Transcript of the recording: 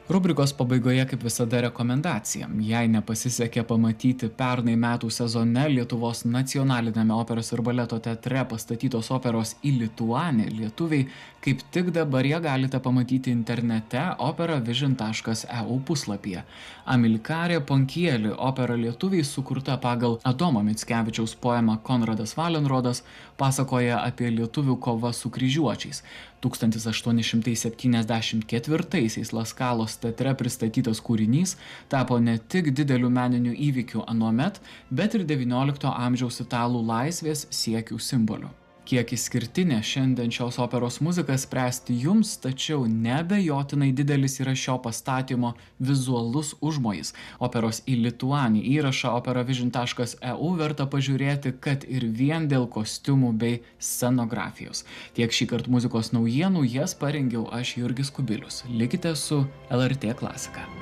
Rubrikos pabaigoje kaip visada rekomendacija. Jei nepasisekė pamatyti pernai metų sezone Lietuvos nacionalinėme operos ir baleto teatre pastatytos operos į Lituanį, lietuviai kaip tik dabar ją galite pamatyti internete operavision.eu puslapyje. Amilkarė Ponkieli opera lietuviai sukurta pagal Adomo Mickevičiaus poemą Konradas Valenrodas pasakoja apie lietuvių kovą su kryžiuočiais. 1874 Laskalos teatre pristatytas kūrinys tapo ne tik dideliu meniniu įvykiu anuomet, bet ir XIX amžiaus italų laisvės siekių simboliu. Kiek išskirtinė šiandien šios operos muzika spręsti jums, tačiau neabejotinai didelis yra šio pastatymo vizualus užmojis. Operos į Lituanį įrašą operavision.eu verta pažiūrėti, kad ir vien dėl kostiumų bei scenografijos. Tiek šįkart muzikos naujienų, jas parengiau aš Jurgis Kubilius. Likite su LRT Klasika.